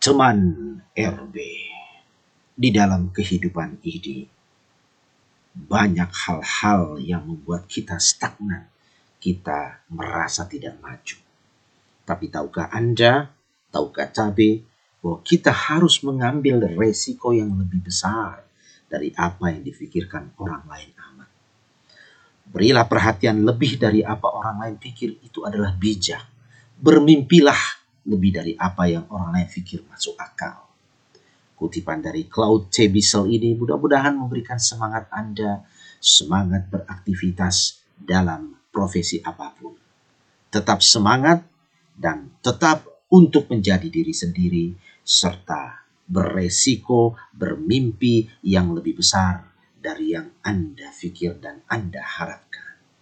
Teman RB, di dalam kehidupan ini banyak hal-hal yang membuat kita stagnan, kita merasa tidak maju. Tapi tahukah Anda, tahukah cabai, bahwa kita harus mengambil resiko yang lebih besar dari apa yang difikirkan orang lain amat. Berilah perhatian lebih dari apa orang lain pikir, itu adalah bijak. Bermimpilah lebih dari apa yang orang lain pikir masuk akal. Kutipan dari Claude T. Bissell ini mudah-mudahan memberikan semangat Anda, semangat beraktivitas dalam profesi apapun. Tetap semangat dan tetap untuk menjadi diri sendiri, serta beresiko, bermimpi yang lebih besar dari yang Anda pikir dan Anda harapkan.